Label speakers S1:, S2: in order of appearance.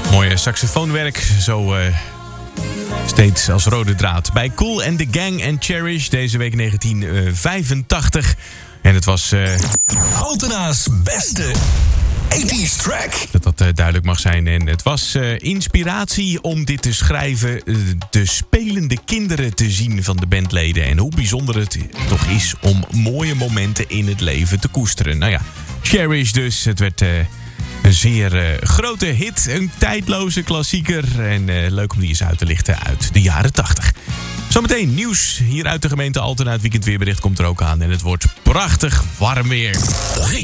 S1: Mooie saxofoonwerk, zo steeds als rode draad. Bij Kool and the Gang and Cherish, deze week 1985. En het was...
S2: Altena's beste 80s track.
S1: Dat duidelijk mag zijn. En het was inspiratie om dit te schrijven. De spelende kinderen te zien van de bandleden. En hoe bijzonder het toch is om mooie momenten in het leven te koesteren. Nou ja, Cherish dus. Het werd een zeer grote hit. Een tijdloze klassieker. En leuk om die eens uit te lichten uit de jaren 80. Zometeen nieuws hier uit de gemeente Altena. Het weekendweerbericht komt er ook aan. En het wordt prachtig warm weer.